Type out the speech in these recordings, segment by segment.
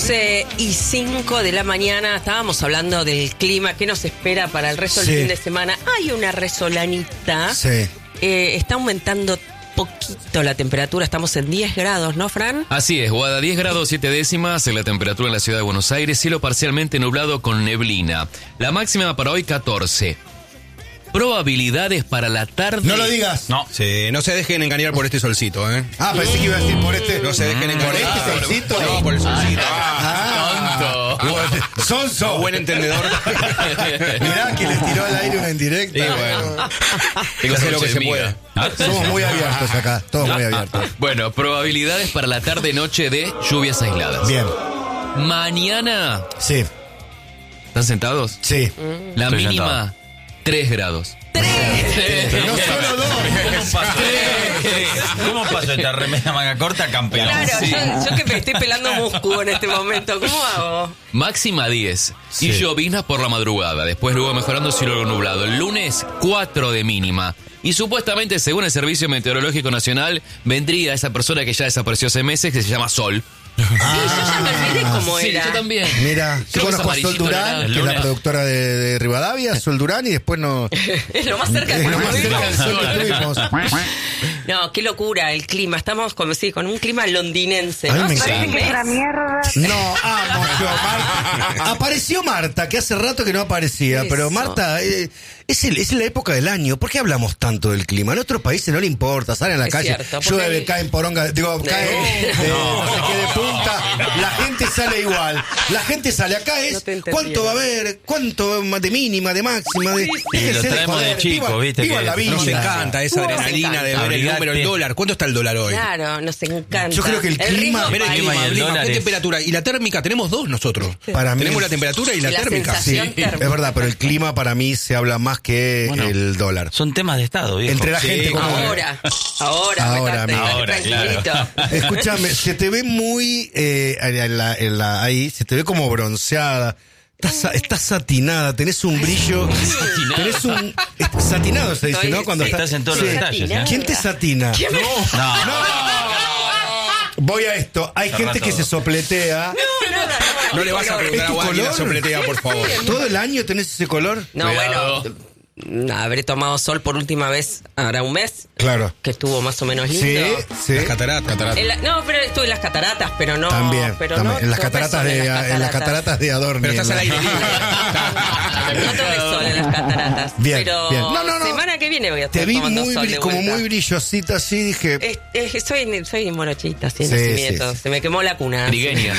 11:05 de la mañana, estábamos hablando del clima, qué nos espera para el resto del fin de semana. Hay una resolanita, está aumentando poquito la temperatura, estamos en 10 grados, ¿no, Fran? Así es, Guada, 10 grados 7 décimas en la temperatura en la ciudad de Buenos Aires, cielo parcialmente nublado con neblina. La máxima para hoy 14. Probabilidades para la tarde. No lo digas. No. Sí, no se dejen engañar por este solcito, ¿eh? Ah, pensé que iba a decir por este. No se dejen engañar. ¿Por este solcito? No, por el solcito. Tonto. Sonso. Buen entendedor. Mirá que les tiró al aire una indirecta. Sí, bueno. Hay que lo que se puede. Somos muy abiertos acá, todos muy abiertos. Bueno, probabilidades para la tarde-noche de lluvias aisladas. Bien. Mañana. Sí. ¿Están sentados? Sí. La Estoy mínima, sentado. 3 grados. Pero no solo dos. ¿Cómo pasó esta remera manga corta, campeón? Claro, Sí. yo que me estoy pelando músculo en este momento, ¿cómo hago? Máxima 10. Sí. Y lloviznas por la madrugada. Después luego mejorando cielo nublado. El lunes 4 de mínima. Y supuestamente, según el Servicio Meteorológico Nacional, vendría esa persona que ya desapareció hace meses, que se llama Sol. Sí, yo ya me olvidé cómo Sí, era. yo también. Mira, yo Creo que es conozco a Sol amarillito Durán, dorado. que es la productora de Rivadavia, Sol Durán, y después no. Es lo más cerca Es que lo más cerca del Sol que tuvimos. No, qué locura el clima. Estamos con un clima londinense. A mí ¿no? me Parece encanta. que es la mierda. No, amo yo, Marta. Apareció Marta, que hace rato que no aparecía, pero Eso. Marta, es la época del año. ¿Por qué hablamos tanto del clima? En otros países no le importa, salen a la Es calle, cierto, porque llueve, hay- caen poronga, cae no sé qué de punta, la gente sale igual. La gente sale acá No es te entendí, cuánto va a haber, cuánto de mínima, de máxima, de déjense lo de traemos joder, de chico, viva- ¿viste? viva Que la vida. Nos encanta esa Nos adrenalina encanta. de ver el número, el dólar. ¿Cuánto está el dólar hoy? Claro, nos encanta. Yo creo que el clima- ritmo Mira el país. clima, y el Lima, dólar ¿qué es- temperatura? Y la térmica, tenemos dos nosotros. Para mí Tenemos es- la temperatura y la Y la térmica. sensación Sí, térmica. es verdad, pero el clima para mí se habla más que Bueno. el dólar. Son temas de Estado, viejo. Entre la Sí, gente como Ahora, Ahora, metate, ahora, tranquilito. Escúchame, se te ve muy ahí, se te ve como bronceada. Estás satinada, tenés un brillo. Tenés un satinado se dice, Estoy- ¿no? Cuando sí. Estás en todos los Sí. detalles, ¿eh? ¿Quién te satina? ¿Quién me- Voy a esto. Hay gente que se sopletea. No le vas a preguntar ¿Es a tu Juan quién la color? sopletea, por favor. ¿Todo el año tenés ese color? No, Cuidado. bueno, habré tomado sol por última vez ahora un mes, Claro. que estuvo más o menos Sí, lindo. sí. Las cataratas. No, pero estuve en las cataratas, pero no. También, pero también. no En las tomé cataratas sol en en las cataratas de Adorni. Pero estás al aire libre. No tomé sol en las cataratas. Bien, pero bien. No. semana que viene voy a Te estar vi tomando muy sol de como vuelta. muy brillosita así, dije. Soy morochita, sin Sí, nacimiento. sí. Se me quemó la cuna. Trigueña.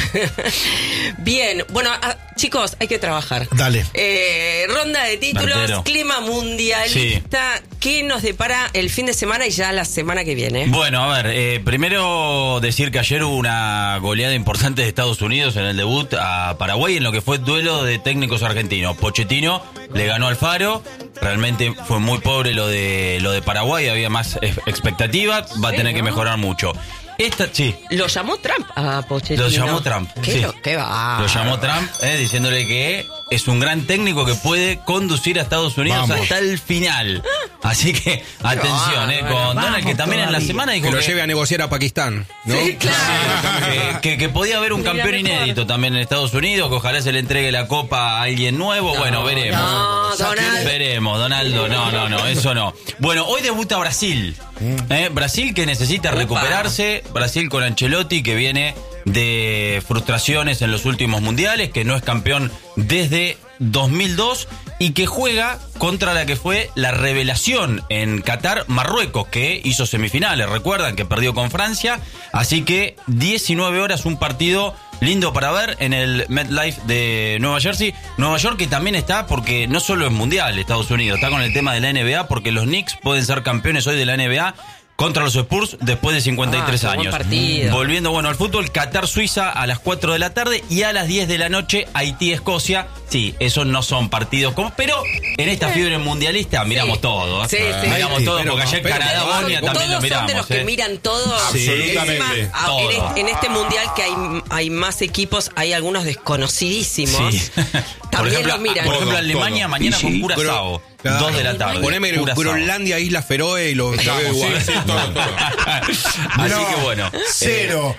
Bien, bueno, chicos, hay que trabajar. Dale. Ronda de títulos, Martero. clima mundialista. ¿Qué nos depara el fin de semana y ya la semana que viene? Bueno, a ver, primero decir que ayer hubo una goleada importante de Estados Unidos en el debut a Paraguay en lo que fue duelo de técnicos argentinos. Pochettino le ganó al Faro, realmente fue muy pobre lo de Paraguay, había más expectativa, va a tener que mejorar mucho. Sí, Lo llamó Trump a Pochettino. lo llamó Trump. sí. ¿Qué va? Lo llamó Trump, diciéndole que es un gran técnico que puede conducir a Estados Unidos Vamos. hasta el final. Así que, atención, con Donald, que también en la semana dijo Que lo que, lleve a negociar a Pakistán, ¿no? Sí, claro. que podía haber un campeón mejor. inédito también en Estados Unidos, que ojalá se le entregue la copa a alguien nuevo. Bueno, veremos. No, Donald. Veremos, Donaldo, no, eso no. Bueno, hoy debuta Brasil. Brasil que necesita recuperarse. Brasil con Ancelotti que viene de frustraciones en los últimos mundiales, que no es campeón desde 2002 y que juega contra la que fue la revelación en Qatar, Marruecos, que hizo semifinales. Recuerdan que perdió con Francia. Así que 19 horas, un partido lindo para ver en el MetLife de Nueva Jersey. Nueva York que también está, porque no solo es mundial Estados Unidos, está con el tema de la NBA, porque los Knicks pueden ser campeones hoy de la NBA contra los Spurs después de 53 qué buen años. partido. Volviendo al fútbol, Qatar-Suiza a las 4 de la tarde y a las 10 de la noche Haití-Escocia. Sí, esos no son partidos pero en esta fiebre mundialista miramos todo. Sí, sí. Miramos Haití, todo, pero- porque ayer pero- Canadá-Bosnia todos también lo Todos miramos. son de los que miran todo. Absolutamente. Encima, Todo. en este mundial que hay más equipos, hay algunos desconocidísimos. Sí. También lo miran. Por ejemplo, Todo, Alemania todo. mañana Y con sí, Curazao. Claro. 2 de la tarde. Poneme Curazao. Groenlandia, Islas Feroe y los veo igual. Así que bueno. Cero.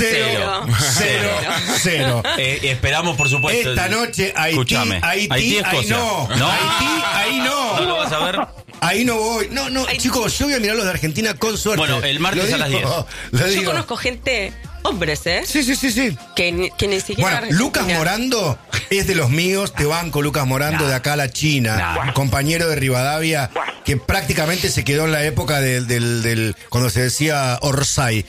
Esperamos, por supuesto. Esta noche Haití, Escúchame. Haití, Haití, ahí Escocia. no. Haití, ahí no. ¿No lo vas a ver? Ahí no voy. No, chicos, yo voy a mirar los de Argentina con suerte. Bueno, el martes Lo a las digo, 10. lo Yo digo. conozco gente, hombres, Sí. que ni siquiera... Bueno, Lucas Morando es de los míos, te banco, Lucas Morando, de acá a la China, compañero de Rivadavia, que prácticamente se quedó en la época del cuando se decía Orsay.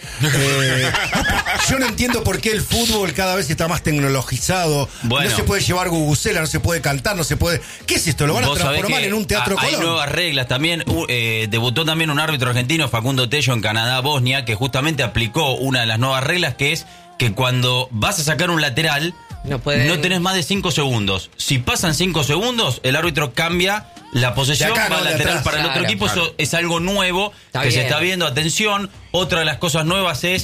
Yo no entiendo por qué el fútbol cada vez está más tecnologizado. Bueno. No se puede llevar gugucela, no se puede cantar, no se puede... ¿Qué es esto? ¿Lo van a Vos sabés transformar que en un teatro hay Colón? nuevas reglas también. Debutó también un árbitro argentino, Facundo Tello, en Canadá-Bosnia, que justamente aplicó una de las nuevas reglas, que es que cuando vas a sacar un lateral, no tenés más de 5 segundos. Si pasan 5 segundos, el árbitro cambia la posesión, De acá, va no, de lateral atrás. para el otro Claro, equipo. claro. Eso es algo nuevo Está que se bien. está viendo. Atención, otra de las cosas nuevas es...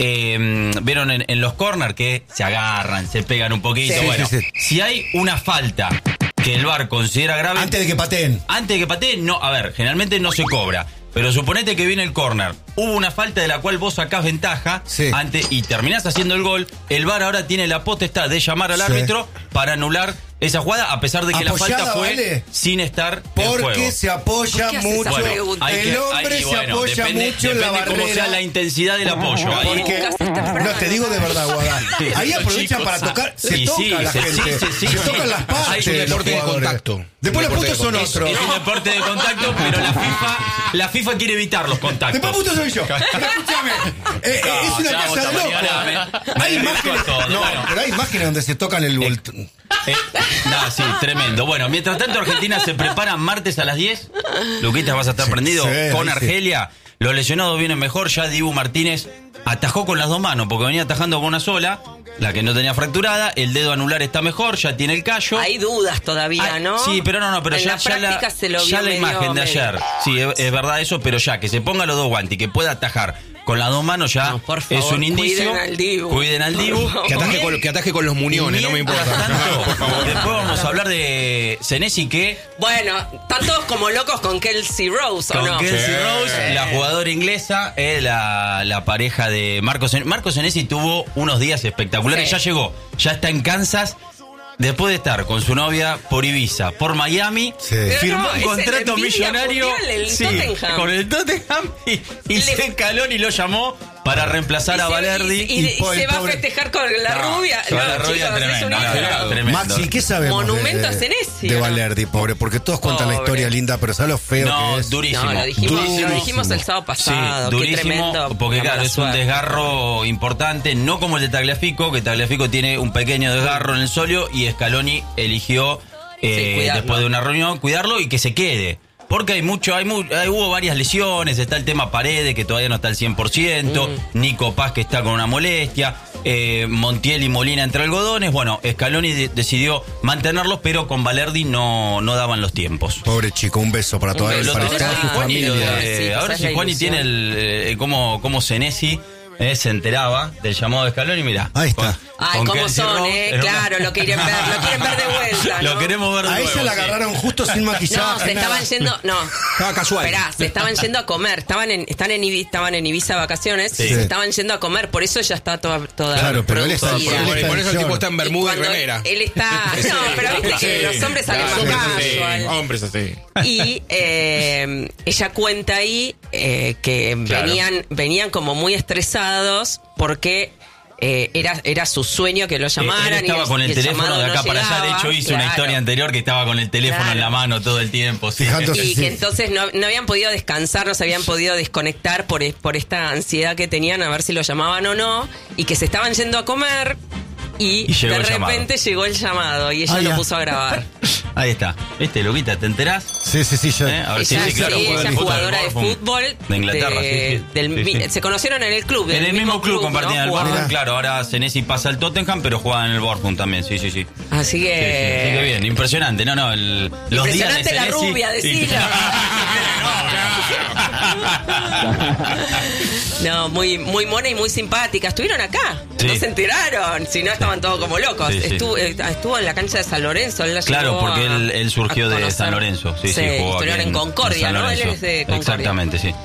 vieron en los corners que se agarran, se pegan un poquito. Sí, Bueno, sí. si hay una falta que el VAR considera grave, Antes de que pateen. antes de que patee, no, a ver, generalmente no se cobra. Pero suponete que viene el córner. Hubo una falta de la cual vos sacás ventaja Sí. y terminás haciendo el gol. El VAR ahora tiene la potestad de llamar al Sí. árbitro para anular esa jugada, a pesar de que Apoyada, la falta fue ¿vale? sin estar en juego. Porque se apoya ¿Por qué haces mucho. esa pregunta? El hombre se apoya mucho en la depende cómo sea barrera. la intensidad del apoyo. Ahí- Porque, Buscas temprano. no, te digo de verdad, Guadá. Sí. Ahí Los aprovechan chicos, para tocar. Se sí, toca sí, la sí, gente. sí, Se sí. tocan las partes. Hay un de los deporte de jugadores. contacto. Después los Un deporte puntos son de otros. Es un deporte de contacto, pero la FIFA quiere evitar los contactos. Después puntos soy yo. Pero escúchame. Es una ya, casa vos de también, locos. me Hay dedico imágenes. a todo, No, bueno. pero hay imágenes donde se tocan el vuelto. Sí, tremendo. Bueno, mientras tanto Argentina se prepara martes a las 10. Luquitas, vas a estar prendido sí, con sí. Argelia. Los lesionados vienen mejor. Ya Dibu Martínez atajó con las 2 manos porque venía atajando con una sola, la que no tenía fracturada. El dedo anular está mejor, ya tiene el callo. Hay dudas todavía, Ah, ¿no? Sí, pero pero en ya, la práctica se lo vio la medio- imagen de ayer. Sí, es verdad eso, pero ya que se ponga los 2 guantes y que pueda atajar con las 2 manos ya No, por favor, es un indicio. cuiden al Dibu. Dibu. Que ataje con los muñones, no me Mientras importa. tanto, Por favor. después vamos a hablar de Senesi, que Bueno, están todos como locos con Kelsey Rose, ¿o con no? Kelsey Rose, la jugadora inglesa, la pareja de Marco Senesi. Marco Senesi tuvo unos días espectaculares. Sí. Ya llegó, ya está en Kansas. Después de estar con su novia por Ibiza, por Miami, Sí. firmó Pero no, un es contrato el envidia millonario mundial, el Tottenham. con el Tottenham y Scaloni lo llamó para reemplazar a Valerdi. Y pobre- se va a pobre- festejar con la No, rubia. con No, la rubia, chicos, es un tremendo, ídolo. tremendo. Maxi, ¿qué sabemos Monumento a de, Senesi, de ¿o no? Valerdi, pobre? Porque todos cuentan la Pobre. historia linda, pero ¿sabes lo feo No, que es? durísimo. No, lo dijimos Durísimo. el sábado pasado. Sí, Qué durísimo, tremendo. porque la claro, mala es un suerte. desgarro importante, no como el de Tagliafico, que Tagliafico tiene un pequeño desgarro en el solio y Scaloni eligió, cuidarlo. después de una reunión, cuidarlo y que se quede. Porque hubo varias lesiones, está el tema Paredes, que todavía no está al 100%, Nico Paz, que está con una molestia, Montiel y Molina entre algodones. Bueno, Scaloni decidió mantenerlos, pero con Valerdi no daban los tiempos. Pobre chico, un beso para toda, beso. para Lo toda tenés su a Juani, familia. Sí, Ahora esa es si la Juani ilusión. tiene como Senesi se enteraba del llamado de Scaloni, mirá. Ahí está. Ay, con cómo Kelsey son, Rose, era una- claro, lo quieren ver de vuelta, ¿no? Lo queremos ver de A nuevo, ella la sí. agarraron justo sin maquillaje. No, se estaban yendo, no. Estaba casual. Esperá, se estaban yendo a comer. Estaban en Ibiza de vacaciones. Sí. Se estaban yendo a comer, por eso ella está toda Claro, pero él está- producida. él está Por eso el en tipo short. está en Y Bermuda y cuando remera. Él está. No, pero viste que los hombres salen Claro, más hombres así, casual. hombres así. Y ella cuenta ahí que Claro. venían como muy estresados porque era su sueño que lo llamaran. Él estaba con el teléfono llamado de acá no para allá. De llegaba. hecho, hizo una Claro. historia anterior que estaba con el teléfono Claro. en la mano todo el tiempo. Sí. Fijándose. Y Sí. que entonces no habían podido descansar, no se habían podido desconectar por esta ansiedad que tenían a ver si lo llamaban o no, y que se estaban yendo a comer y llegó de el llamado. repente llegó el llamado y ella Ah, lo ya. puso a grabar. Ahí está. ¿Viste, Luquita? ¿Te enterás? Sí, yo. A ver, Ella, claro, sí, juega ella al es jugadora de Bournemouth, fútbol de Inglaterra. Sí. Sí. Se conocieron en el club. En el mismo club compartían el ¿no? Bournemouth, Mirá. claro. Ahora Senesi pasa al Tottenham, pero juega en el Bournemouth también. Sí. Así Sí, que. sí, qué bien, impresionante. Los días de Impresionante la Senesi. rubia, decilo. No, muy mona y muy simpática. Estuvieron acá, Sí. no se enteraron, si no estaban todos como locos. Sí, sí. Estuvo en la cancha de San Lorenzo. Él la Claro, llevó porque él surgió a de conocer. San Lorenzo. Sí, jugó estuvieron aquí en Concordia, San ¿no? Él Lorenzo. es de Concordia. Exactamente, sí.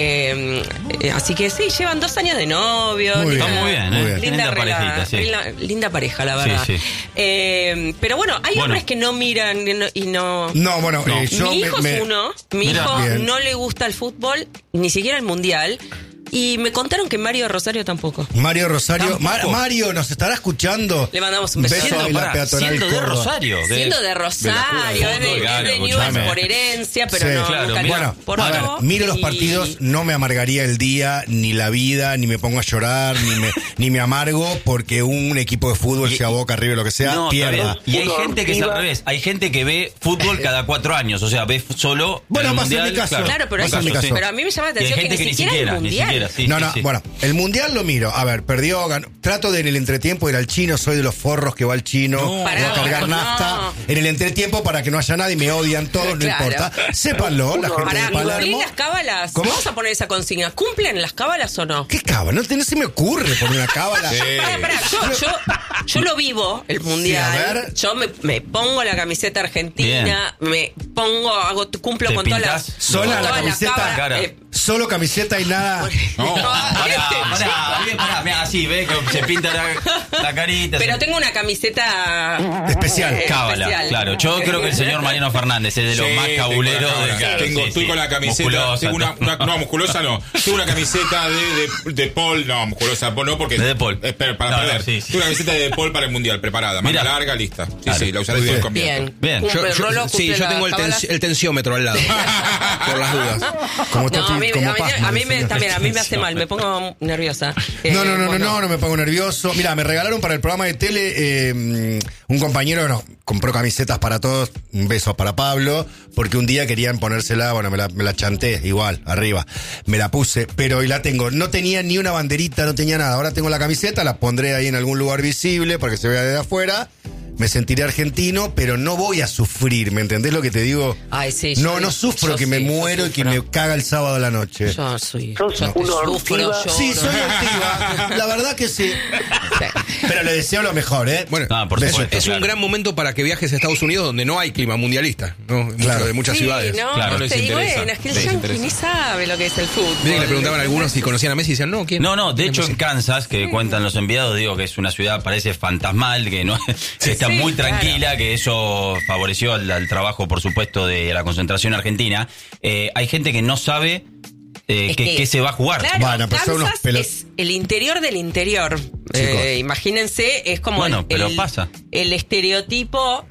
Así que sí, llevan 2 años de novio. Muy Está muy bien, Muy bien. Linda parejita, sí. linda pareja, la verdad. Sí, Pero bueno, hay hombres que no miran y no... No, bueno, yo Mi hijo es uno. Mi Mirá. hijo Bien. no le gusta el fútbol, ni siquiera el mundial. Y me contaron que Mario Rosario tampoco. Mario Rosario. Tampoco. Mario, ¿nos estará escuchando? Le mandamos un beso. en la Pará, peatonal siendo de Córdoba. Rosario. Siendo de Rosario, es de Claro, Newell's escuchame. por herencia, pero Sí. no, Claro, nunca mira, Bueno, por a ver, otro. miro los Y- partidos, no me amargaría el día, ni la vida, ni me pongo a llorar, ni me amargo porque un equipo de fútbol, sea Boca, River, lo que sea, No, pierda. y hay gente que es al revés. Hay gente que ve fútbol cada 4 años. O sea, ve solo. Bueno, el pasa en mundial, mi caso. Claro, pero, Pasa en mi caso. pero a mí me llama la Y hay atención gente que ni siquiera el mundial. sí, no, sí, no, sí. bueno, el mundial lo miro. A ver, perdió, ganó. Trato de en el entretiempo ir al chino, soy de los forros que va al chino, voy a pará, cargar no. nafta. En el entretiempo para que no haya nadie, me odian todos, no Claro. importa. Sépanlo, la gente Pará, de ¿cumplís Palermo. las cábalas? ¿Cómo? Vamos a poner esa consigna. ¿Cumplen las cábalas o no? ¿Qué cábala? No se me ocurre poner una cábala. Pará, yo lo vivo, el mundial. Sí, a ver. Yo me pongo la camiseta argentina, me pongo, cumplo ¿Te con todas pintás? las... Sola con la todas las camiseta, cábalas, cara. Solo camiseta y nada. No, Este pará, mirá, así, ve que se pinta la carita. Pero tengo una camiseta Especial. Cábala, especial. claro. Yo creo que el señor Mariano Fernández es de los Sí, más cabuleros. Estoy con la camiseta. Musculosa, Tengo no, musculosa no. Tengo una camiseta de Paul. No, musculosa de Paul no, porque. De De Paul. Es para No, perder. no, sí, sí. Tengo una camiseta de Paul para el mundial, preparada. Manga Mira. larga, lista. Sí, Claro. sí, la usaré Muy todo bien. con Bien. Bien. Cumple, Rolo, Sí, cumple yo tengo las cábalas. el tensiómetro al lado. Por las dudas. Como No, Toti, como Pazman, a mí me señor. también, a mí me hace mal, me pongo nerviosa. No me pongo nervioso. Mira, me regalaron para el programa de tele un compañero, compró camisetas para todos, un beso para Pablo, porque un día querían ponérsela, bueno, me la chanté igual, arriba, me la puse, pero hoy la tengo, no tenía ni una banderita, no tenía nada, ahora tengo la camiseta, la pondré ahí en algún lugar visible para que se vea desde afuera. Me sentiré argentino, pero no voy a sufrir, ¿me entendés lo que te digo? Ay, sí. No sufro que me muero y que me caga el sábado a la noche. Yo soy. Sos Yo una sufro, ortiva. lloro. Sí, soy activa. La verdad que sí. Pero le deseo lo mejor, ¿eh? Bueno, por Beso. supuesto. es un claro. gran momento para que viajes a Estados Unidos donde no hay clima mundialista, ¿no? Claro. De muchas Sí, ciudades. no, Claro, ¿viste? les Y interesa. bueno, es que el Les yankee interesa. ni sabe lo que es el fútbol. Viste que le preguntaban a algunos si conocían a Messi y decían, no, ¿quién? No, de ¿Quién hecho es en Messi? Kansas, que cuentan los enviados, digo que es una ciudad, parece fantasmal, que no que está sí, muy claro. tranquila, que eso favoreció al trabajo, por supuesto, de la concentración argentina. Hay gente que no sabe Es qué se va a jugar. Claro, Bueno, pero son unos Kansas pelos- es el interior del interior. Imagínense, es como Bueno, pero pasa. el estereotipo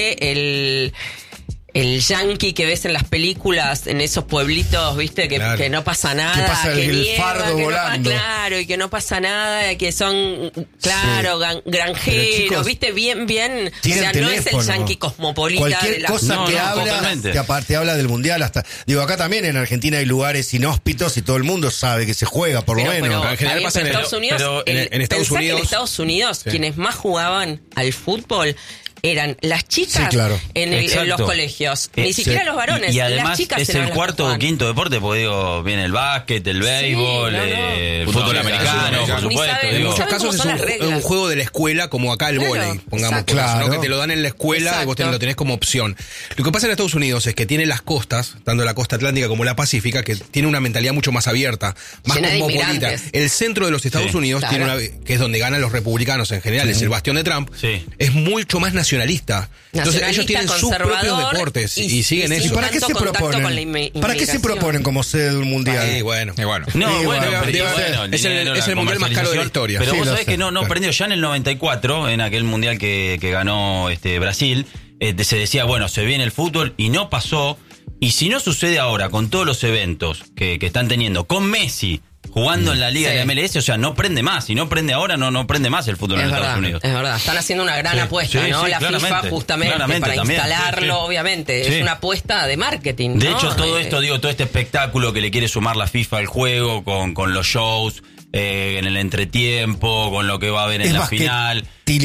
de el yankee que ves en las películas, en esos pueblitos, viste, Claro. que no pasa nada, Que pasa el nieva, fardo que no volando. claro, y que no pasa nada, que son, claro, granjeros, Pero, chicos, viste, bien, o Tienen sea, no es el teléfono. yankee cosmopolita Cualquier de la cosa No, que no, habla, totalmente. que aparte habla del mundial hasta. Digo, acá también en Argentina hay lugares inhóspitos y todo el mundo sabe que se juega, por lo Pero, menos. en general está pasa bien, en pero el- Estados Unidos, pero en Estados pensá que Unidos- en Estados Unidos Sí. quienes más jugaban al fútbol eran las chicas Sí, claro. en los Exacto. colegios, ni siquiera sí. los varones. Y las además chicas es eran el las que cuarto o jugaban. quinto deporte, porque digo, viene el básquet, el béisbol, no, no. el Fútbol fútbol americano, americano, por ni supuesto. saben, En digo. muchos ¿saben casos cómo es son un, las reglas? un juego de la escuela, como acá el Claro, vóley, pongamos exacto. por eso, ¿no? Claro. Que te lo dan en la escuela y vos Exacto. lo tenés como opción. Lo que pasa en Estados Unidos es que tiene las costas, tanto la costa atlántica como la pacífica, que tiene una mentalidad mucho más abierta, más Llena de cosmopolita. inmigrantes. El centro de los Estados Sí, Unidos claro. tiene una, que es donde ganan los republicanos en general, es el bastión de Trump, Sí. es mucho más nacionalista. Entonces ellos tienen sus propios conservador deportes y siguen y eso. ¿Y para qué se tanto contacto proponen? con la ¿Para qué se inmigración? proponen como sede de un mundial? Y bueno. Y bueno. No, Sí, bueno, bueno, pero debe bueno, ser. el Es el- dinero, es la el mundial más caro de la historia. Pero Sí, vos lo sabés sé, que no claro. prendió. Ya en el 94, en aquel mundial que ganó Brasil, se decía, bueno, se viene el fútbol y no pasó. Y si no sucede ahora con todos los eventos que están teniendo, con Messi jugando en la liga Sí. de la MLS, o sea, no prende más. Si no prende ahora, no prende más el fútbol en Es Estados verdad, Unidos. es verdad. Están haciendo una gran Sí, apuesta, sí, ¿no? sí, La FIFA claramente, justamente claramente para también, instalarlo, sí, sí. obviamente. Sí. Es una apuesta de marketing, De ¿no? hecho, todo esto, todo este espectáculo que le quiere sumar la FIFA al juego, con los shows, en el entretiempo, con lo que va a haber en la final,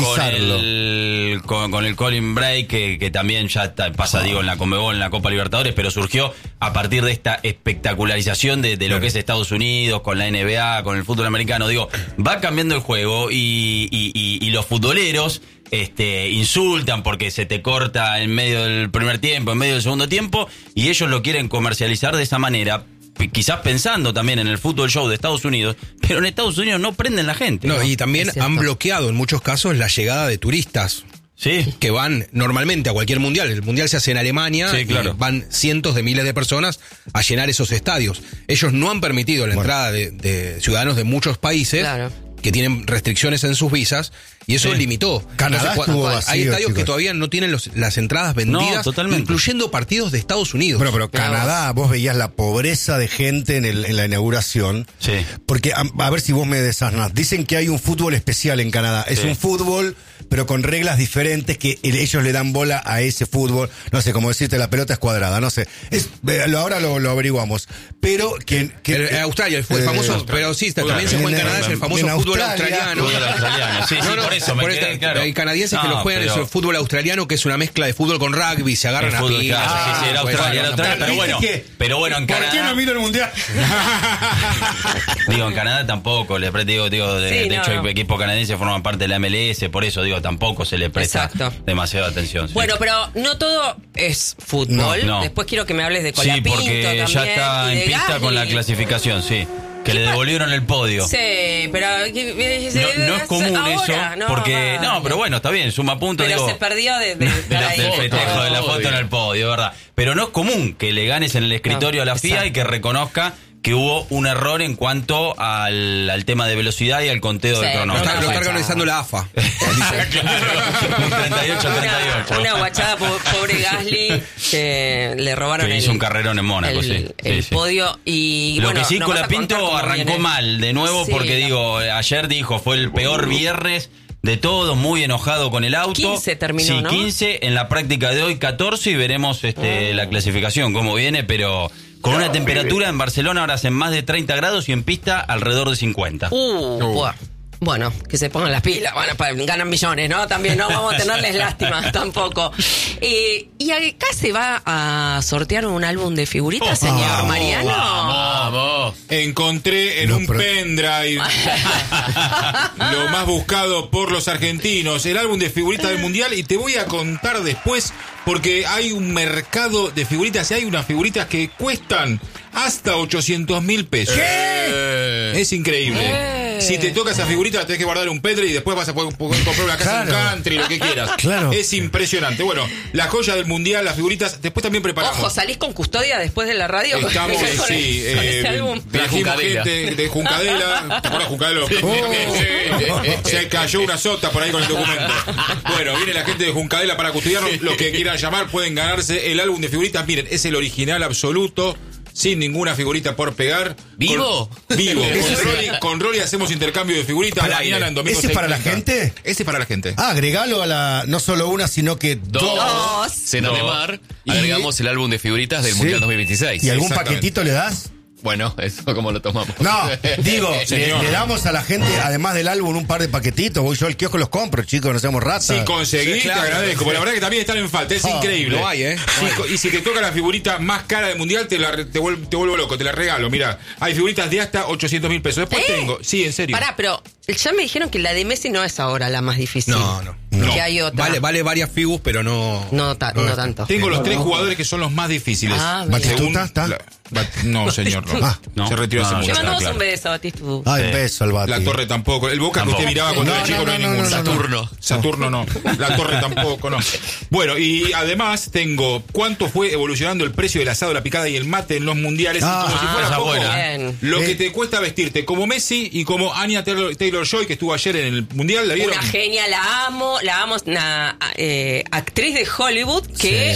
con el Colin Break, que también ya pasa, digo, en la Conmebol, en la Copa Libertadores, pero surgió a partir de esta espectacularización de lo que es Estados Unidos, con la NBA, con el fútbol americano. Digo, va cambiando el juego y los futboleros insultan porque se te corta en medio del primer tiempo, en medio del segundo tiempo, y ellos lo quieren comercializar de esa manera, quizás pensando también en el fútbol show de Estados Unidos, pero en Estados Unidos no prenden la gente. No, y también han bloqueado en muchos casos la llegada de turistas. Sí. Que van normalmente a cualquier mundial. El mundial se hace en Alemania, sí, claro. Y van cientos de miles de personas a llenar esos estadios. Ellos no han permitido la entrada de ciudadanos de muchos países que tienen restricciones en sus visas, y eso limitó. Canadá estuvo vacío, hay estadios chicos, que todavía no tienen las entradas vendidas, incluyendo partidos de Estados Unidos. Bueno, pero Canadá, vos veías la pobreza de gente en la inauguración. Sí. Porque, a ver si vos me desasnás, dicen que hay un fútbol especial en Canadá. Es un fútbol, pero con reglas diferentes, que ellos le dan bola a ese fútbol. No sé, como decirte, la pelota es cuadrada, no sé. Ahora lo averiguamos. Pero que Australia, el famoso, pero sí, también se juega en Canadá, es el famoso fútbol australiano. Sí, por eso claro. Hay canadienses que lo juegan, es el fútbol australiano, que es una mezcla de fútbol con rugby, se agarran a pilas. Sí, era Australia, pero bueno, en Canadá. ¿Por qué no miro el mundial? Digo, en Canadá tampoco, de hecho, el equipo canadiense forman parte de la MLS, por eso digo, tampoco se le presta demasiada atención. Bueno, pero no todo es fútbol. No. Después quiero que me hables de Colapinto. Sí, porque también, ya está en pista con la clasificación, sí. Que le devolvieron el podio. Sí, pero no es común ahora, eso, porque pero bueno, está bien, suma puntos. Pero se perdió del festejo de la foto en el podio, ¿verdad? Pero no es común que le ganes en el escritorio a la FIA y que reconozca que hubo un error en cuanto al tema de velocidad y al conteo del cronómetro. Lo está organizando la AFA. 38. Una guachada, pobre Gasly, que le robaron hizo un carrerón en Mónaco, el podio. Y lo bueno, que sí, Colapinto arrancó mal de nuevo, porque ayer dijo, fue el peor viernes de todo, muy enojado con el auto. 15 terminó, ¿no? 15, en la práctica de hoy 14, y veremos la clasificación, cómo viene, pero con una temperatura en Barcelona ahora hacen más de 30 grados y en pista alrededor de 50. Bueno, que se pongan las pilas, ganan millones, ¿no? También no vamos a tenerles lástima tampoco. Y acá se va a sortear un álbum de figuritas, señor Mariano. Vamos. Encontré en un pendrive lo más buscado por los argentinos, el álbum de figuritas del Mundial, y te voy a contar después, porque hay un mercado de figuritas y hay unas figuritas que cuestan hasta 800.000 pesos. ¿Qué? Es increíble. Si te toca esa figurita, la tenés que guardar un pendrive y después vas a poder comprar una casa en un country, lo que quieras. Claro. Es impresionante. Bueno, la joya del Mundial, las figuritas, después también preparamos. Ojo, ¿salís con custodia después de la radio? Estamos, sí. Trajimos gente de Juncadela. ¿Te acuerdas Juncadela? Se cayó una sota por ahí con el documento. Bueno, viene la gente de Juncadela para custodiarnos. Los que quieran llamar pueden ganarse el álbum de figuritas. Miren, es el original absoluto, sin ninguna figurita por pegar. ¿Vivo? Vivo. Con Rolly hacemos intercambio de figuritas. Mañana en domingo. ¿Ese es para la gente? Ese es para la gente. Agregalo no solo una, sino que dos. Cena de mar. Agregamos el álbum de figuritas del Mundial 2026. ¿Y algún paquetito le das? Bueno, eso como lo tomamos. No, digo, le damos a la gente, además del álbum, un par de paquetitos. Voy yo al kiosco, los compro, chicos, no seamos ratas. Si conseguís, te agradezco. Porque la verdad que también están en falta, es increíble. No hay, Y si te toca la figurita más cara del Mundial, te vuelvo loco, te la regalo. Mira, hay figuritas de hasta 800.000 pesos. Después tengo, sí, en serio. Pará, pero ya me dijeron que la de Messi no es ahora la más difícil. No. Que hay otra. Vale varias figus, pero no tanto. Tengo los 3 jugadores que son los más difíciles. ¿Batistuta está? No, señor, no. Se retiró hace mucho. Le mandamos un beso, Batistuta. Un beso al Bati. La Torre tampoco. El Boca que usted miraba cuando era chico no hay ninguno. Saturno no. La Torre tampoco, no. Bueno, y además tengo cuánto fue evolucionando el precio del asado, la picada y el mate en los mundiales. Como si fuera poco. Lo que te cuesta vestirte como Messi y como Anya Taylor-Joy, que estuvo ayer en el mundial. ¿La vieron? Una genia, la amo, una actriz de Hollywood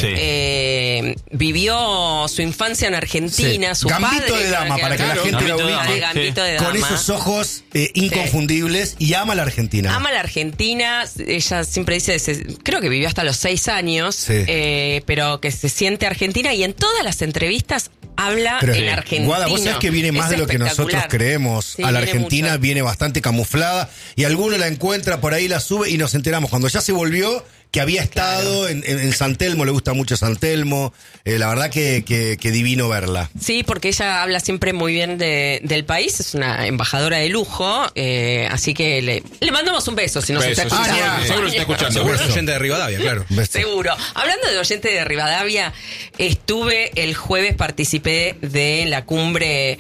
que vivió su infancia en Argentina, su Gambito padre. de dama, para que la gente lo ubique. Gambito de dama. Con esos ojos inconfundibles, y ama a la Argentina. Ama a la Argentina, ella siempre dice, creo que vivió hasta los 6 años, pero que se siente argentina, y en todas las entrevistas habla en argentino. Guada, vos sabés que viene más de lo que nosotros creemos. Sí, a la Argentina viene bastante camuflada y alguno la encuentra por ahí, la sube y nos enteramos. Cuando ya se volvió, que había estado en San Telmo, le gusta mucho San Telmo. La verdad que divino verla. Sí, porque ella habla siempre muy bien del país, es una embajadora de lujo, así que le mandamos un beso si nos está escuchando. Seguro está escuchando. Seguro es oyente de Rivadavia, claro. Seguro. Hablando de oyente de Rivadavia, el jueves participé de la cumbre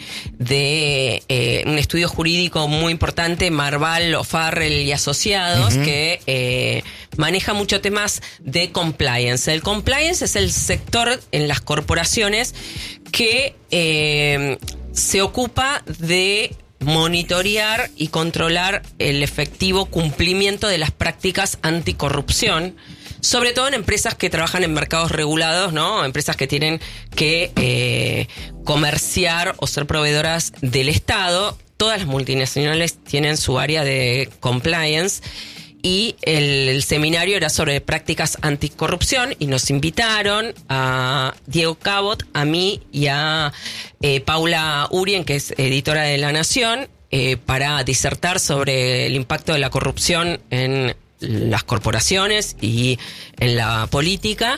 de un estudio jurídico muy importante, Marval, O'Farrell y Asociados, que maneja muchos temas de compliance. El compliance es el sector en las corporaciones que se ocupa de monitorear y controlar el efectivo cumplimiento de las prácticas anticorrupción, sobre todo en empresas que trabajan en mercados regulados, ¿no? Empresas que tienen que comerciar o ser proveedoras del Estado. Todas las multinacionales tienen su área de compliance. Y el seminario era sobre prácticas anticorrupción y nos invitaron a Diego Cabot, a mí y a Paula Urien, que es editora de La Nación, para disertar sobre el impacto de la corrupción en las corporaciones y en la política.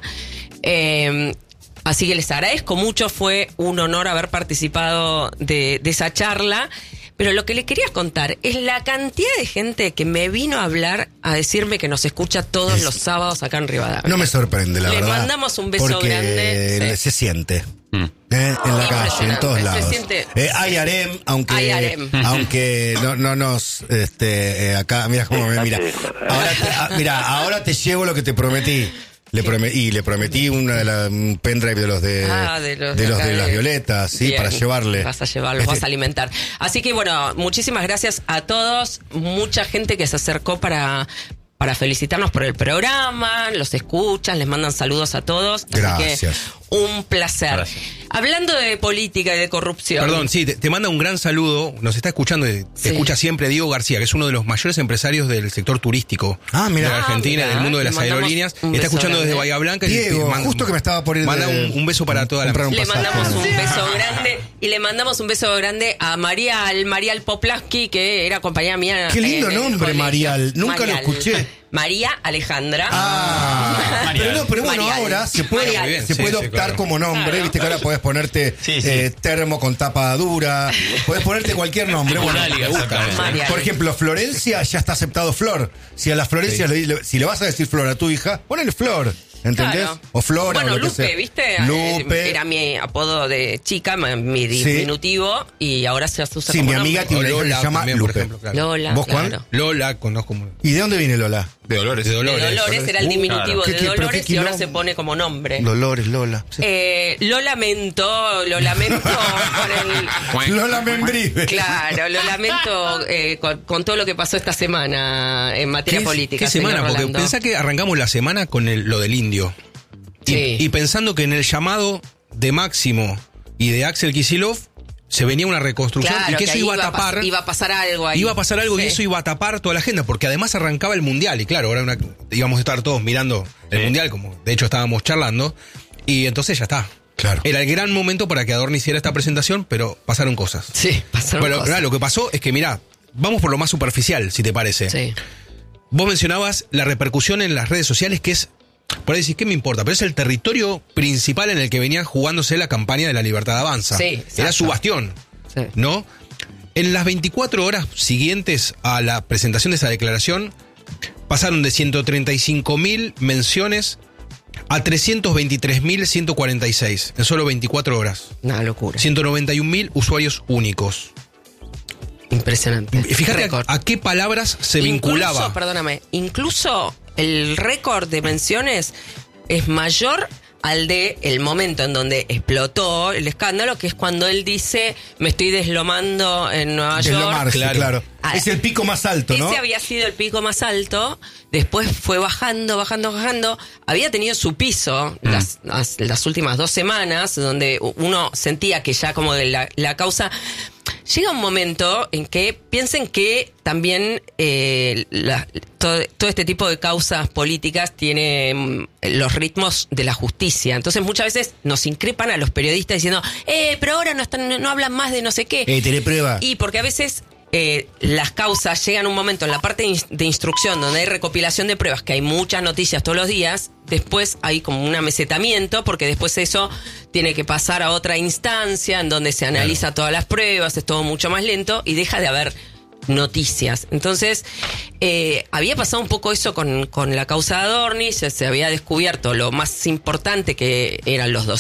Así que les agradezco mucho, fue un honor haber participado de esa charla. Pero lo que le quería contar es la cantidad de gente que me vino a hablar, a decirme que nos escucha todos los sábados acá en Rivadavia. No me sorprende, la verdad. Le mandamos un beso grande. Se siente. En la calle, en todos lados. Se siente. Hay harem, aunque no nos acá, mira cómo me mira. Ahora te llevo lo que te prometí. Le prometí un pendrive de los de las violetas, sí, bien, para llevarle. Vas a llevarlo, vas a alimentar. Así que bueno, muchísimas gracias a todos, mucha gente que se acercó para felicitarnos por el programa, los escuchan, les mandan saludos a todos. Gracias. Así que un placer. Gracias. Hablando de política y de corrupción. Perdón, sí, te manda un gran saludo. Nos está escuchando, te escucha siempre Diego García, que es uno de los mayores empresarios del sector turístico de la Argentina, del mundo de las aerolíneas. Está escuchando desde Bahía Blanca. Diego, justo que me estaba por ir. Manda un beso para toda la Le mandamos un beso grande y le mandamos un beso grande a Marial Poplaski, que era compañera mía. Qué lindo nombre, Marial. Nunca lo escuché. María Alejandra. Pero bueno, Marial. Ahora se puede optar como nombre, viste que ahora podés ponerte termo con tapa dura, podés ponerte cualquier nombre. Por ejemplo, Florencia, ya está aceptado Flor. Si a las Florencias si le vas a decir Flor a tu hija, ponele Flor. ¿Entendés? Claro. O Flora. Bueno, o lo Lupe, que sea. ¿viste? Lupe. Era mi apodo de chica, mi diminutivo, y ahora se usa como mi amiga tiene una hija que se llama también, Lupe. ejemplo, claro. Lola. ¿Vos cuál? Lola, conozco. ¿Y de dónde viene Lola? De Dolores. De Dolores era el diminutivo de Dolores y ahora se pone como nombre. Dolores, Lola. Sí. Lo lamento con el... Lola Membrive. Claro, lo lamento con todo lo que pasó esta semana en materia política. ¿Qué semana? Porque pensá que arrancamos la semana con lo del indio. Y pensando que en el llamado de Máximo y de Axel Kicillof se venía una reconstrucción, claro, y que eso iba a tapar. Iba a pasar algo ahí. Iba a pasar algo y eso iba a tapar toda la agenda, porque además arrancaba el Mundial. Y claro, ahora íbamos a estar todos mirando el Mundial, como de hecho estábamos charlando. Y entonces ya está. Claro. Era el gran momento para que Adorni hiciera esta presentación, pero pasaron cosas. Sí, pasaron cosas. Claro, lo que pasó es que, mirá, vamos por lo más superficial, si te parece. Sí. Vos mencionabas la repercusión en las redes sociales, que es... Por ahí decís, ¿qué me importa? Pero es el territorio principal en el que venía jugándose la campaña de La Libertad Avanza. Sí, era su bastión, ¿no? En las 24 horas siguientes a la presentación de esa declaración, pasaron de 135.000 menciones a 323.146 en solo 24 horas. Una locura. 191.000 usuarios únicos. Impresionante. Fíjate a qué palabras se vinculaba. Perdóname, incluso el récord de menciones es mayor al de el momento en donde explotó el escándalo, que es cuando él dice, me estoy deslomando en Nueva York. Claro. Es el pico más alto, ¿no? Ese había sido el pico más alto, después fue bajando. Había tenido su piso las últimas 2 semanas, donde uno sentía que ya como de la causa... llega un momento en que piensen que también todo este tipo de causas políticas tiene los ritmos de la justicia. Entonces muchas veces nos increpan a los periodistas diciendo, pero ahora no hablan más de no sé qué. ¿Tiene prueba? Y porque a veces las causas llegan a un momento en la parte de instrucción donde hay recopilación de pruebas, que hay muchas noticias todos los días, después hay como un amesetamiento, porque después eso tiene que pasar a otra instancia en donde se analiza todas las pruebas, es todo mucho más lento y deja de haber noticias. Entonces, había pasado un poco eso con la causa de Adorni, se había descubierto lo más importante, que eran los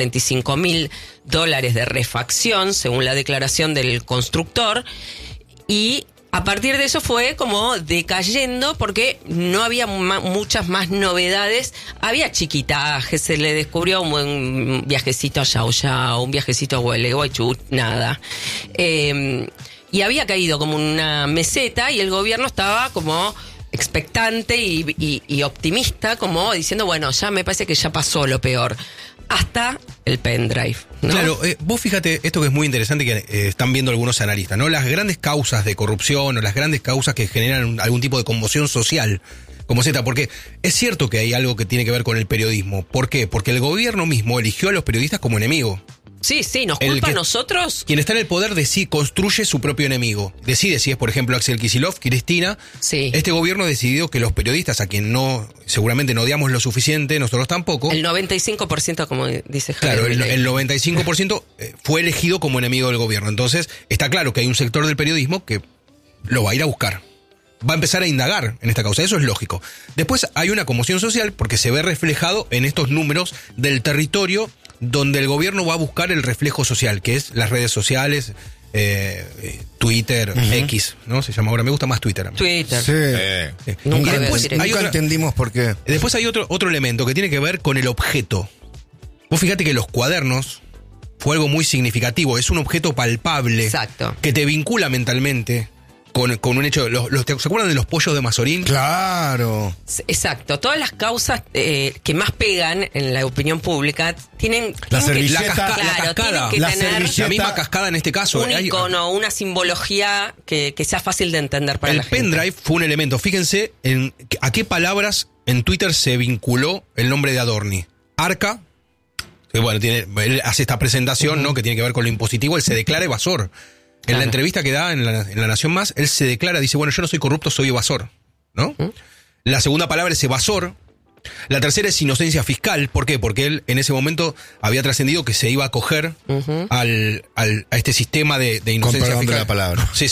$245.000 de refacción, según la declaración del constructor, y a partir de eso fue como decayendo porque no había muchas más novedades. Había chiquitajes, se le descubrió un buen viajecito a Yao Yao, un viajecito a Gualeguaychú, nada. Y había caído como una meseta y el gobierno estaba como expectante y optimista, como diciendo, bueno, ya me parece que ya pasó lo peor. Hasta el pendrive, ¿no? Claro, vos fíjate, esto que es muy interesante que están viendo algunos analistas, ¿no? Las grandes causas de corrupción o las grandes causas que generan algún tipo de conmoción social, como Z, porque es cierto que hay algo que tiene que ver con el periodismo. ¿Por qué? Porque el gobierno mismo eligió a los periodistas como enemigo. Sí, nos culpa a nosotros. Quien está en el poder construye su propio enemigo. Decide si es, por ejemplo, Axel Kicillof, Cristina. Sí. Este gobierno decidió que los periodistas, a quien seguramente no odiamos lo suficiente, nosotros tampoco. El 95%, como dice Javier. Claro, el 95% fue elegido como enemigo del gobierno. Entonces, está claro que hay un sector del periodismo que lo va a ir a buscar. Va a empezar a indagar en esta causa, eso es lógico. Después hay una conmoción social porque se ve reflejado en estos números del territorio donde el gobierno va a buscar el reflejo social, que es las redes sociales, Twitter, X, ¿no? Se llama ahora, me gusta más Twitter. Twitter. Sí. Nunca, y después nunca entendimos por qué. Después hay otro elemento que tiene que ver con el objeto. Vos fíjate que los cuadernos fue algo muy significativo, es un objeto palpable. Exacto. Que te vincula mentalmente con un hecho. ¿Se acuerdan de los pollos de Mazorín? Claro. Exacto. Todas las causas que más pegan en la opinión pública tienen La que servilleta, tienen que la tener La misma cascada en este caso. un icono, una simbología que sea fácil de entender para la gente. El pendrive fue un elemento. Fíjense a qué palabras en Twitter se vinculó el nombre de Adorni. Arca, que bueno, él hace esta presentación, ¿no? Que tiene que ver con lo impositivo, él se declara evasor. En la entrevista que da en la Nación Más, él se declara, dice, bueno, yo no soy corrupto, soy evasor, ¿no? La segunda palabra es evasor. La tercera es inocencia fiscal. ¿Por qué? Porque él en ese momento había trascendido que se iba a acoger a este sistema de inocencia fiscal. De la palabra. Sí.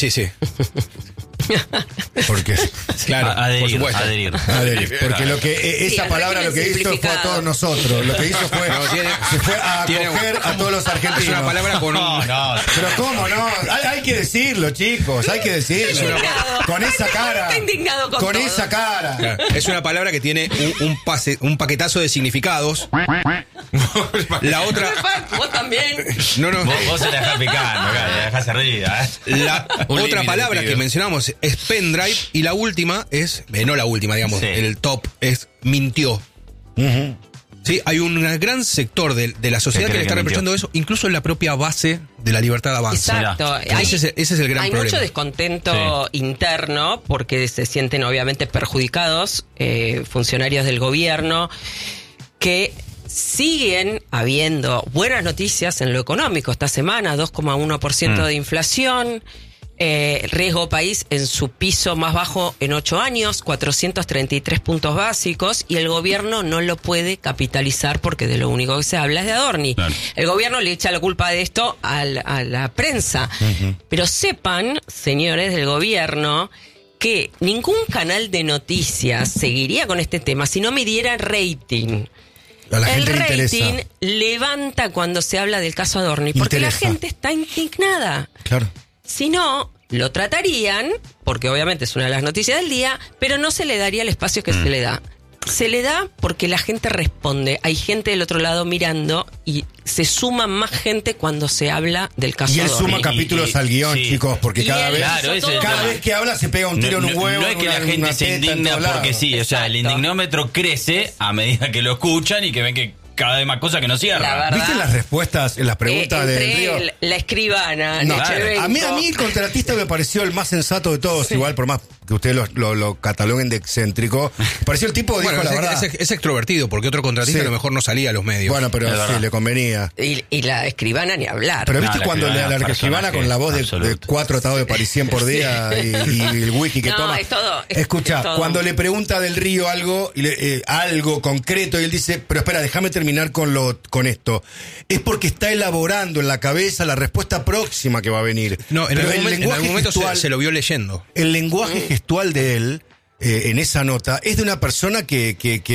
Porque, claro, Adherir, por supuesto. adherir. Porque lo que esa palabra lo que hizo fue a todos nosotros. Lo que hizo fue se fue a acoger a todos los argentinos. Es una palabra con Pero cómo no, hay que decirlo, chicos, hay que decirlo. Con esa cara. Está indignado con todo. Esa cara. Claro, es una palabra que tiene un paquetazo de significados. La otra. Vos también. No. Vos se la dejás picando, la dejás arriba. La Un otra límite palabra que mencionamos es pendrive y la última es, no la última, digamos, Sí. el top es mintió. Sí, hay un gran sector de la sociedad que le está reprochando eso, incluso en la propia base de la libertad de avance. Exacto. Ese es el gran hay problema. mucho descontento interno porque se sienten obviamente perjudicados funcionarios del gobierno que siguen habiendo buenas noticias en lo económico. Esta semana 2,1% de inflación. Riesgo país en su piso más bajo en 8 años, 433 puntos básicos, y el gobierno no lo puede capitalizar porque de lo único que se habla es de Adorni. Claro. El gobierno le echa la culpa de esto a la prensa. Pero sepan, señores del gobierno, que ningún canal de noticias seguiría con este tema si no midiera rating. A la gente el le rating interesa. levanta cuando se habla del caso Adorni, porque Interesa. la gente está indignada. Claro. Si no, lo tratarían, porque obviamente es una de las noticias del día, pero no se le daría el espacio que se le da. Se le da porque la gente responde. Hay gente del otro lado mirando y se suma más gente cuando se habla del caso Y él Adorni. suma capítulos al guión, sí. chicos, porque Y cada él vez, hizo todo cada mal. vez que habla se pega un tiro en un huevo. No es que la una gente se teta, en indigna todos lados. porque sí, o sea, el Exacto. indignómetro crece a medida que lo escuchan y que ven que cada vez más cosas que no cierran. La verdad, ¿viste las respuestas en las preguntas del Río? La escribana, No, a mí el contratista me pareció el más sensato de todos, igual por más que ustedes lo cataloguen de excéntrico. Pareció el tipo que dijo la verdad. Es extrovertido, porque otro contratista a lo mejor no salía a los medios. Bueno, pero sí, le convenía. Y la escribana ni hablar. Pero viste cuando la escribana con la voz de 4 atados de parisien por día y el whisky que toma. Escucha, cuando le pregunta del Río algo concreto y él dice, pero espera, déjame terminar con esto. Es porque está elaborando en la cabeza la respuesta próxima que va a venir. No, en algún momento se lo vio leyendo. El lenguaje gestual de él, en esa nota, es de una persona que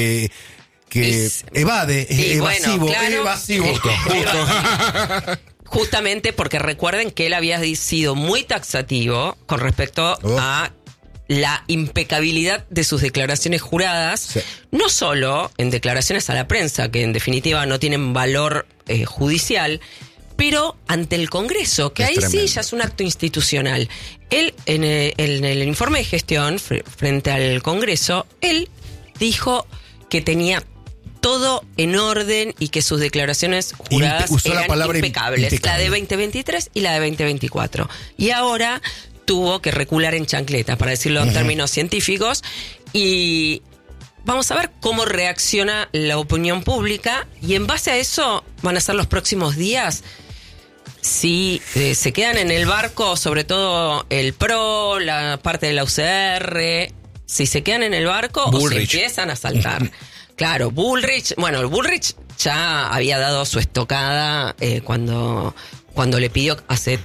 evade, es evasivo, claro, evasivo. Justamente porque recuerden que él había sido muy taxativo con respecto a la impecabilidad de sus declaraciones juradas, no solo en declaraciones a la prensa, que en definitiva no tienen valor judicial, pero ante el Congreso, que ahí tremendo. Sí ya es un acto institucional. Él, en el informe de gestión frente al Congreso, él dijo que tenía todo en orden y que sus declaraciones juradas eran impecables, la de 2023 y la de 2024. Y ahora tuvo que recular en chancleta, para decirlo en términos científicos, y vamos a ver cómo reacciona la opinión pública, y en base a eso van a ser los próximos días si se quedan en el barco, sobre todo el PRO, la parte de la UCR, si se quedan en el barco Bullrich. O se empiezan a saltar. Claro, Bullrich ya había dado su estocada cuando le pidió hace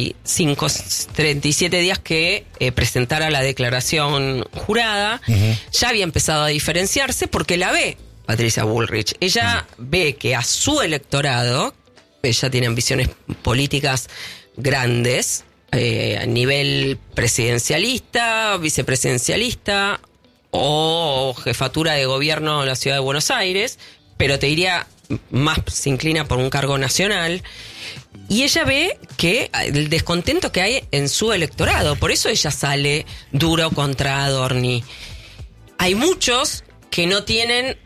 37 días que presentara la declaración jurada. Ya había empezado a diferenciarse porque la ve Patricia Bullrich. Ella ve que a su electorado, ella tiene ambiciones políticas grandes, a nivel presidencialista, vicepresidencialista o jefatura de gobierno en la ciudad de Buenos Aires, pero te diría más se inclina por un cargo nacional. Y ella ve que el descontento que hay en su electorado, por eso ella sale duro contra Adorni. Hay muchos que no tienen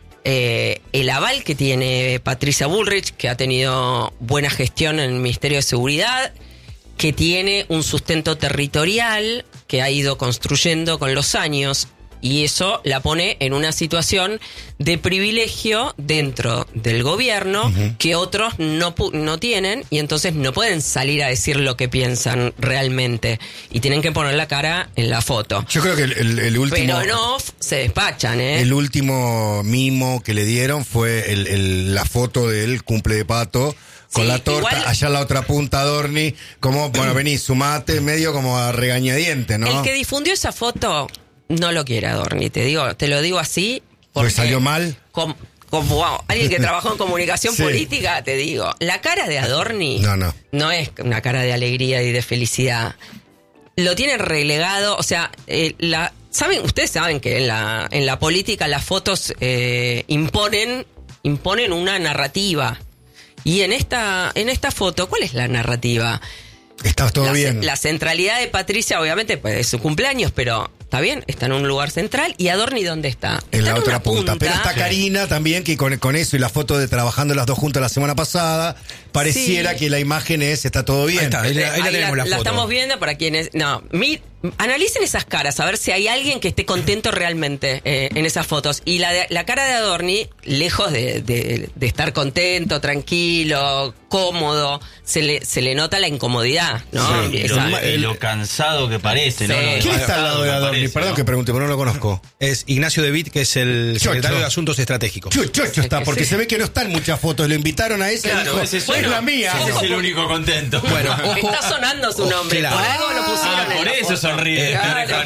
el aval que tiene Patricia Bullrich, que ha tenido buena gestión en el Ministerio de Seguridad, que tiene un sustento territorial que ha ido construyendo con los años. Y eso la pone en una situación de privilegio dentro del gobierno que otros no tienen, y entonces no pueden salir a decir lo que piensan realmente. Y tienen que poner la cara en la foto. Yo creo que el último... Pero no se despachan, ¿eh? El último mimo que le dieron fue la foto del cumple de Pato con la torta, igual, allá en la otra punta Adorni, como, bueno, vení, sumate, medio como a regañadiente, ¿no? El que difundió esa foto no lo quiere Adorni, te lo digo así. Porque salió mal. Como alguien que trabajó en comunicación política, te digo, la cara de Adorni no es una cara de alegría y de felicidad. Lo tienen relegado, o sea, ustedes saben que en la política las fotos imponen una narrativa. Y en esta foto, ¿cuál es la narrativa? Está todo bien. La centralidad de Patricia, obviamente, pues es su cumpleaños, pero está bien, está en un lugar central. ¿Y Adorni dónde está? En la otra punta. Pero está Karina también, que con eso y la foto de trabajando las dos juntas la semana pasada, pareciera que la imagen está todo bien. Ahí la tenemos la foto. La estamos viendo para quienes... No, analicen esas caras, a ver si hay alguien que esté contento realmente en esas fotos. Y la cara de Adorni, lejos de estar contento, tranquilo, cómodo, se le nota la incomodidad, ¿no? Sí, y lo cansado que parece, ¿no? ¿Quién está al lado de Adorni? Perdón que pregunte, pero no lo conozco. Es Ignacio De Witt, que es el secretario de Asuntos Estratégicos. Chocho está, porque se ve que no está en muchas fotos. Lo invitaron a ese. Claro, dijo, es la mía. Ese es el único contento. Bueno, está sonando su nombre. Claro. Por algo lo pusieron en por la eso foto. sonríe.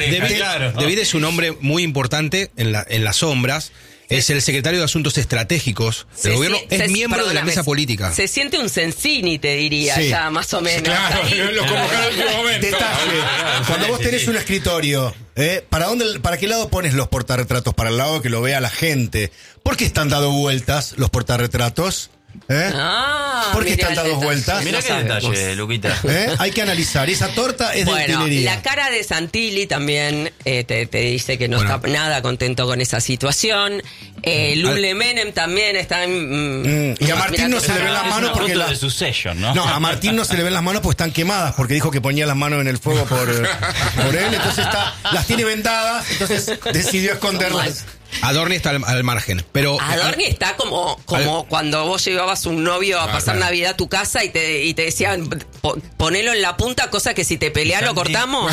De Witt es un hombre muy importante en las sombras. Es el secretario de Asuntos Estratégicos del gobierno. Es miembro de la mesa política. Se siente un Sensini, te diría, ya más o menos. Claro, lo convocaron en un momento. Detalle. Cuando vos tenés un escritorio, ¿para qué lado pones los portarretratos? Para el lado que lo vea la gente. ¿Por qué están dando vueltas los portarretratos? ¿Por qué están dadas vueltas? Mirá qué detalle, Luquita. Hay que analizar. Esa torta es de utilería. La cara de Santilli también te dice que no está nada contento con esa situación. Lule Menem también está... y a Martín no se le ven las manos porque... de su sello, ¿no? No, a Martín no se le ven las manos porque están quemadas, porque dijo que ponía las manos en el fuego por él. Entonces las tiene vendadas, entonces decidió esconderlas. Adorni está al margen, pero... Adorni está como cuando vos llevabas un novio a pasar Navidad a tu casa y te decían, ponelo en la punta, cosa que si te peleás lo cortamos.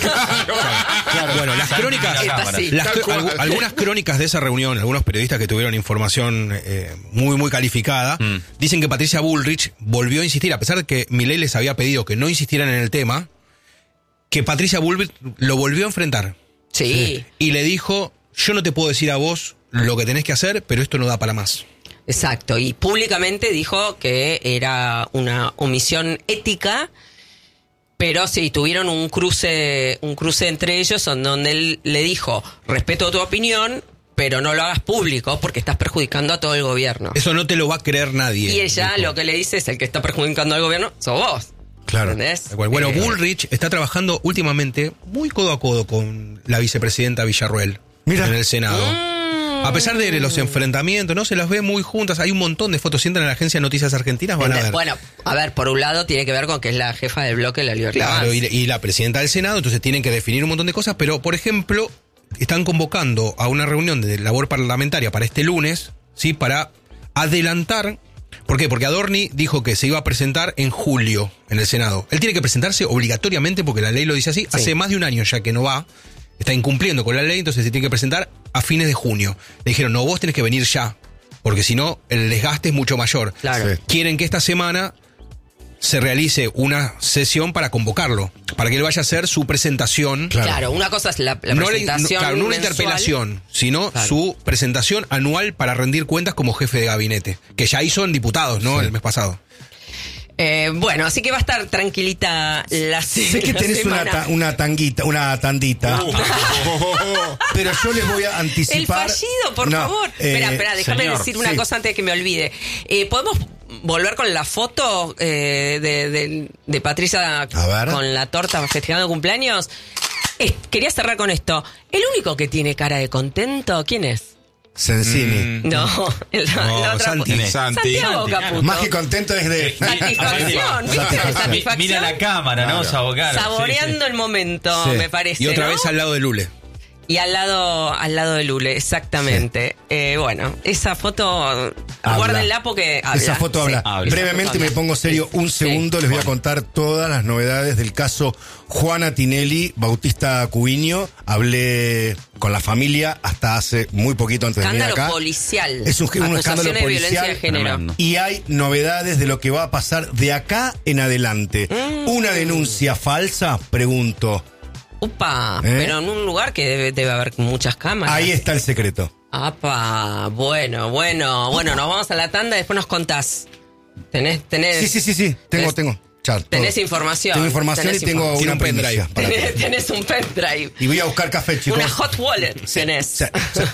Claro, bueno, las crónicas... Algunas crónicas de esa reunión, algunos periodistas que tuvieron información muy, muy calificada, dicen que Patricia Bullrich volvió a insistir, a pesar de que Milei les había pedido que no insistieran en el tema, que Patricia Bullrich lo volvió a enfrentar. Sí. Y le dijo... Yo no te puedo decir a vos lo que tenés que hacer, pero esto no da para más. Exacto, y públicamente dijo que era una omisión ética, pero sí, tuvieron un cruce entre ellos en donde él le dijo, respeto tu opinión, pero no lo hagas público porque estás perjudicando a todo el gobierno. Eso no te lo va a creer nadie. Y ella lo que le dice es, el que está perjudicando al gobierno sos vos. Claro. ¿Entendés? Bueno, Bullrich está trabajando últimamente muy codo a codo con la vicepresidenta Villarruel. Mira. En el Senado. A pesar de los enfrentamientos, no se las ve muy juntas. Hay un montón de fotos. Si entran en la agencia de Noticias Argentinas, van a ver. Bueno, a ver, por un lado tiene que ver con que es la jefa del bloque de La Libertad. Claro, y la presidenta del Senado, entonces tienen que definir un montón de cosas. Pero, por ejemplo, están convocando a una reunión de labor parlamentaria para este lunes, ¿sí? Para adelantar. ¿Por qué? Porque Adorni dijo que se iba a presentar en julio en el Senado. Él tiene que presentarse obligatoriamente porque la ley lo dice así. Sí. Hace más de un año ya que no va. Está incumpliendo con la ley, entonces se tiene que presentar a fines de junio. Le dijeron, no, vos tenés que venir ya, porque si no, el desgaste es mucho mayor. Claro. Sí. Quieren que esta semana se realice una sesión para convocarlo, para que él vaya a hacer su presentación. Claro, una cosa es la presentación no una interpelación, sino su presentación anual para rendir cuentas como jefe de gabinete, que ya hizo en diputados, ¿no? Sí. El mes pasado. Bueno, así que va a estar tranquilita la semana. Sé que tenés una tandita. Pero yo les voy a anticipar. El fallido, por favor. Espera, déjame decir una cosa antes de que me olvide. ¿Podemos volver con la foto de Patricia con la torta festejando cumpleaños? Quería cerrar con esto. El único que tiene cara de contento, ¿quién es? Sensini. No, la otra Santi. Santiago Caputo. Más que contento es de satisfacción, ¿viste? Satisfacción. Mira la cámara, ¿no? Saboreando el momento, me parece. Y otra vez al lado de Lule. Y al lado de Lule, exactamente. Bueno, esa foto, guárdenla porque habla. Esa foto habla. Brevemente me pongo serio un segundo, les voy a contar todas las novedades del caso Juana Tinelli, Bautista Cubiño. Hablé con la familia hasta hace muy poquito antes de venir acá. Escándalo policial. Es un escándalo policial. Violencia de género. Y hay novedades de lo que va a pasar de acá en adelante. Una denuncia falsa, pregunto. Upa, pero en un lugar que debe haber muchas cámaras. Ahí está el secreto. Apa, bueno, nos vamos a la tanda y después nos contás. ¿Tenés? Sí, tengo. Tenés información. Tengo información y tengo una pendrive. Tenés un pendrive. Y voy a buscar café, chicos. Una hot wallet tenés. Sí.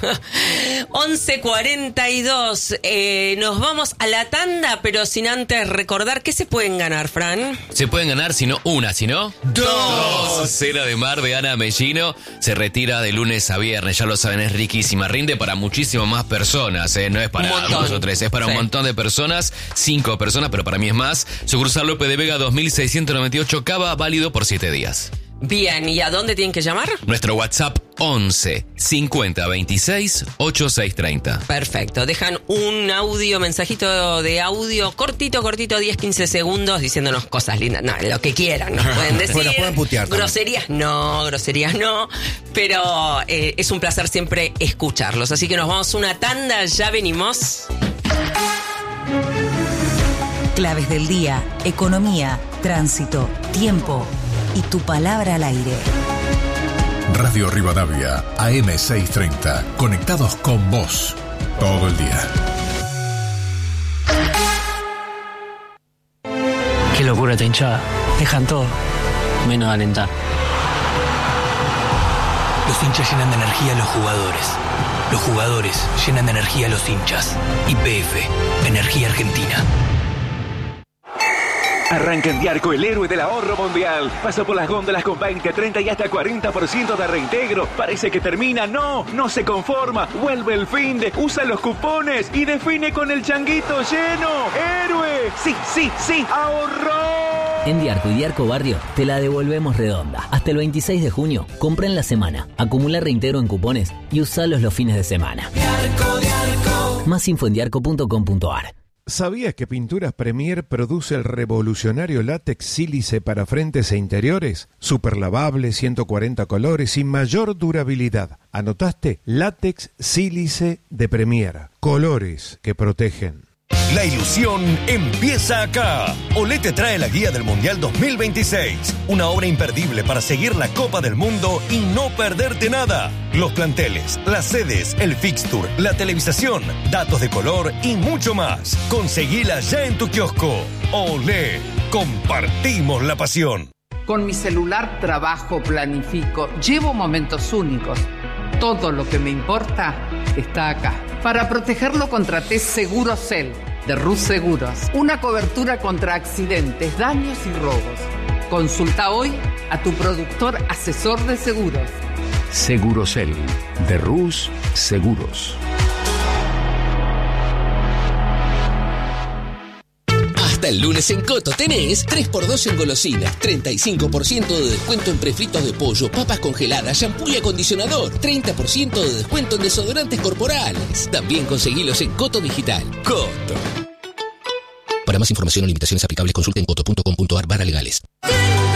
11:42. Nos vamos a la tanda, pero sin antes recordar qué se pueden ganar, Fran. Se pueden ganar, si no una, si no dos. Cena de mar de Ana Mellino. Se retira de lunes a viernes. Ya lo saben, es riquísima. Rinde para muchísimas más personas. No es para dos o tres, es para un montón de personas. 5 personas, pero para mí es más. Sucursal López de Vega 2698 Cava, válido por 7 días. Bien, ¿y a dónde tienen que llamar? Nuestro WhatsApp 11 50 26 8630. Perfecto, dejan un mensajito de audio cortito, 10-15 segundos, diciéndonos cosas lindas. No, lo que quieran, nos pueden decir. Bueno, pueden putear. Groserías no, pero es un placer siempre escucharlos. Así que nos vamos a una tanda, ya venimos. Claves del día, economía, tránsito, tiempo y tu palabra al aire. Radio Rivadavia, AM630. Conectados con vos todo el día. Qué locura esta hinchada. Dejan todo, menos alentar. Los hinchas llenan de energía a los jugadores. Los jugadores llenan de energía a los hinchas. YPF, Energía Argentina. Arranca en Diarco, el héroe del ahorro mundial. Pasa por las góndolas con 20, 30 y hasta 40% de reintegro. Parece que termina. No se conforma. Vuelve el finde, usa los cupones y define con el changuito lleno. ¡Héroe! Sí, ahorró. En Diarco y Diarco Barrio te la devolvemos redonda. Hasta el 26 de junio, compra en la semana, acumula reintegro en cupones y usalos los fines de semana. Diarco. Más info en diarco.com.ar. ¿Sabías que Pinturas Premier produce el revolucionario látex sílice para frentes e interiores? Super lavable, 140 colores y mayor durabilidad. ¿Anotaste? Látex sílice de Premier. Colores que protegen. La ilusión empieza acá. Olé te trae la guía del Mundial 2026. Una obra imperdible para seguir la Copa del Mundo y no perderte nada. Los planteles, las sedes, el fixture, la televisación, datos de color y mucho más. Conseguila ya en tu kiosco. Olé, compartimos la pasión. Con mi celular trabajo, planifico, llevo momentos únicos. Todo lo que me importa está acá. Para protegerlo contraté Segurocel de Rus Seguros. Una cobertura contra accidentes, daños y robos. Consulta hoy a tu productor asesor de seguros. Segurocel de Rus Seguros. Hasta el lunes en Coto tenés 3x2 en golosinas, 35% de descuento en prefritos de pollo, papas congeladas, shampoo y acondicionador, 30% de descuento en desodorantes corporales. También conseguilos en Coto Digital. Coto. Para más información o limitaciones aplicables, consulten coto.com.ar/legales.